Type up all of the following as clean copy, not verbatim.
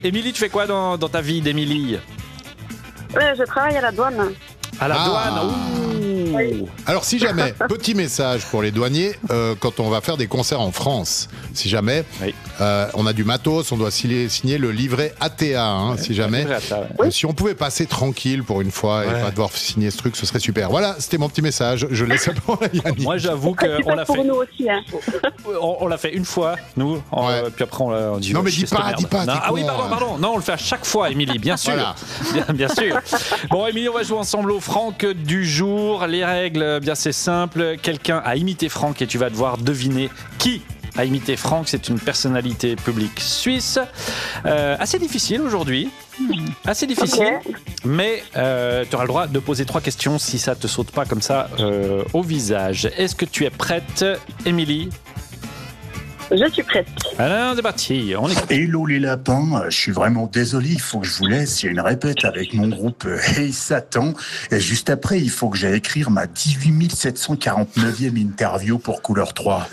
Émilie, tu fais quoi dans ta vie d'Émilie? Je travaille à la douane. À la douane. Ouh. Oui. Alors si jamais, petit message pour les douaniers, quand on va faire des concerts en France, si jamais, Oui. on a du matos, on doit signer le livret ATA, hein, si jamais. Si on pouvait passer tranquille pour une fois et pas devoir signer ce truc, ce serait super. Voilà, c'était mon petit message. Je laisse ça pour Yannick. Moi, j'avoue qu'on l'a Pour fait. nous aussi. Hein. On l'a fait une fois, nous. Puis après, on dit. Non, mais je dis fais cette pas, merde. dis pas, Non, t'es ah oui, con, pardon. Non, on le fait à chaque fois, Émilie, bien sûr. Voilà. Bien sûr. Bon, Émilie, on va jouer ensemble au Franck du jour. Les règles, bien c'est simple. Quelqu'un a imité Franck et tu vas devoir deviner qui a imité Franck. C'est une personnalité publique suisse. Assez difficile aujourd'hui. Assez difficile. Ok. Mais tu auras le droit de poser 3 questions si ça te saute pas comme ça au visage. Est-ce que tu es prête, Émilie? Je suis prête. Alors, c'est parti. On est... Hello les lapins, je suis vraiment désolé, il faut que je vous laisse, il y a une répète avec mon groupe Hey Satan, et juste après il faut que j'aille écrire ma 18 749e interview pour Couleur 3.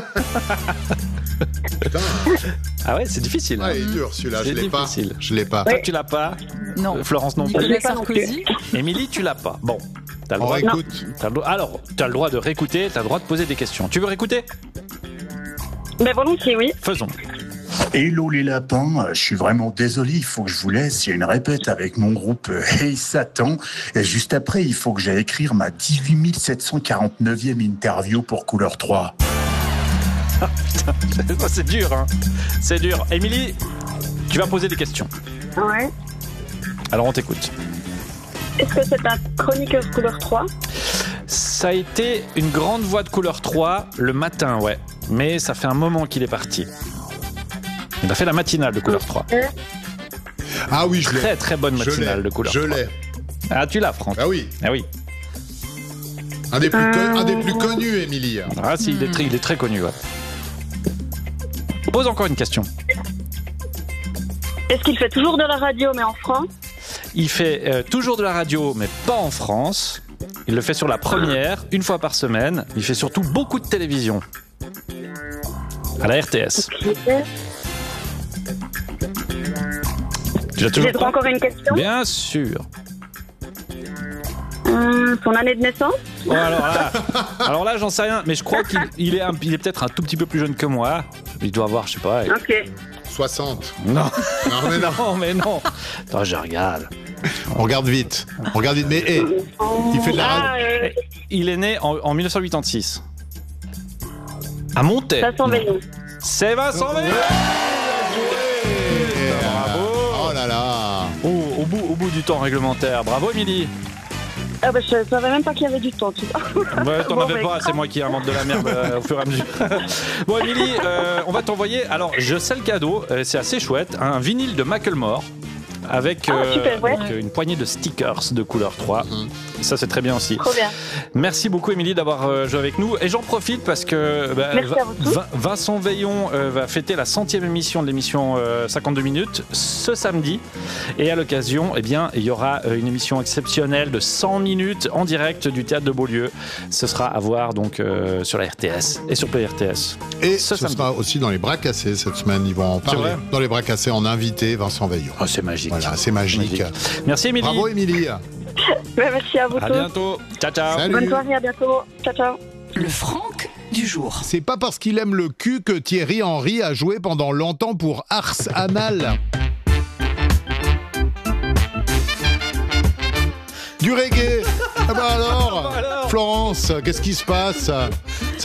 Putain. Ah ouais, c'est difficile. Ah, il est dur celui-là, je C'est l'ai pas. difficile. Je l'ai pas. Toi, tu l'as pas. Non. Florence non plus. Nicolas pas non plus. Sarkozy. Émilie, tu l'as pas. Bon. T'as le On droit. réécoute. Alors, tu as le droit de réécouter, tu as le droit de poser des questions. Tu veux réécouter? Mais volontiers, oui. Faisons. Hello les lapins, je suis vraiment désolé, il faut que je vous laisse, il y a une répète avec mon groupe Hey Satan, et juste après il faut que j'aille écrire ma 18 749e interview pour Couleur 3. Ah, putain, c'est dur, hein. C'est dur. Émilie, tu vas poser des questions. Ouais. Alors, on t'écoute. Est-ce que c'est un chroniqueur couleur 3? Ça a été une grande voix de Couleur 3 le matin, ouais. Mais ça fait un moment qu'il est parti. Il a fait la matinale de Couleur 3. Ah oui, je l'ai. Très très bonne Je matinale l'ai. de Couleur Je 3. l'ai. Ah, tu l'as, Franck. Ah oui. Ah oui. Un des plus connus, Émilie. Ah si, il est très connu, ouais. Pose encore une question. Est-ce qu'il fait toujours de la radio, mais en France? Il fait toujours de la radio, mais pas en France. Il le fait sur la première, une fois par semaine. Il fait surtout beaucoup de télévision. À la RTS. Tu l'as toujours J'ai droit encore à une question? Bien sûr. Son année de naissance? Bon, alors là, j'en sais rien, mais je crois qu'il est peut-être un tout petit peu plus jeune que moi. Il doit avoir, je sais pas. Ok. 60. Non, Non, mais non. non, mais non. Attends, je regarde. On regarde vite. Mais il fait de la radio. Il est né en 1986. À Montaix. Vincent Veillon. C'est Vincent Veillon. Bravo. Oh là là. Au bout du temps réglementaire. Bravo, Émilie. Ah bah, je savais même pas qu'il y avait du temps, tu vois. Ouais, t'en Bon, avais bah, pas, c'est moi qui invente de la merde au fur et à mesure. Bon, Émilie, on va t'envoyer, alors je sais le cadeau, c'est assez chouette, un vinyle de Macklemore avec, super, ouais. avec une poignée de stickers de Couleur 3. Ça, c'est très bien aussi. Trop bien. Merci beaucoup, Émilie, d'avoir joué avec nous. Et j'en profite parce que Merci à vous tous. Vincent Veillon va fêter la 100e émission de l'émission 52 minutes ce samedi. Et à l'occasion, eh bien, il y aura une émission exceptionnelle de 100 minutes en direct du Théâtre de Beaulieu. Ce sera à voir donc sur la RTS et sur Play RTS. Et Ce ce samedi. sera aussi dans les bras cassés cette semaine. Ils vont en parler. vrai Dans les bras cassés, en invité Vincent Veillon. Oh, c'est magique. Voilà, c'est magique. Merci, Émilie. Bravo, Émilie. Merci à vous À tous. bientôt. Ciao, ciao. Salut. Bonne soirée, à bientôt. Ciao, ciao. Le Franck du jour. C'est pas parce qu'il aime le cul que Thierry Henry a joué pendant longtemps pour Ars Anal. Du reggae. Ah bah alors, Florence, qu'est-ce qui se passe?